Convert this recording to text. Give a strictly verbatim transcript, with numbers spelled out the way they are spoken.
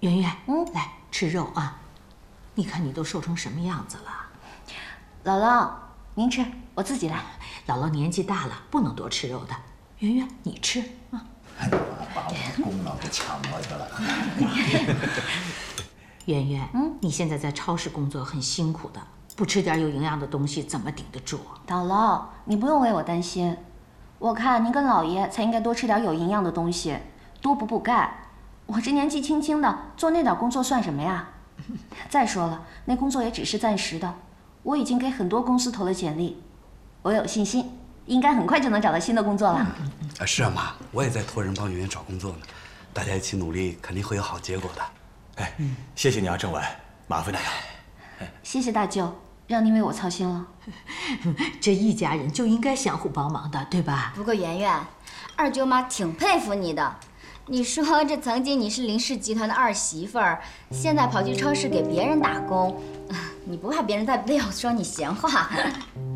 圆圆，嗯，来吃肉啊！你看你都瘦成什么样子了。 姥姥，您吃，我自己来。 姥姥年纪大了，不能多吃肉的。圆圆，你吃啊。 把我功劳给抢过去了。 圆圆，嗯，你现在在超市工作很辛苦的，不吃点有营养的东西怎么顶得住？ 姥姥，你不用为我担心，我看您跟姥爷才应该多吃点有营养的东西，多补补钙。我这年纪轻轻的，做那点工作算什么呀？再说了，那工作也只是暂时的，我已经给很多公司投了简历，我有信心，应该很快就能找到新的工作了。 啊，是啊，妈，我也在托人帮圆圆找工作呢，大家一起努力，肯定会有好结果的。 哎，谢谢你啊，郑文，麻烦你了。 谢谢大舅，让您为我操心了。 这一家人就应该相互帮忙的，对吧？ 不过圆圆，二舅妈挺佩服你的。你说这曾经你是林氏集团的二媳妇儿，现在跑去超市给别人打工，你不怕别人在背后说你闲话？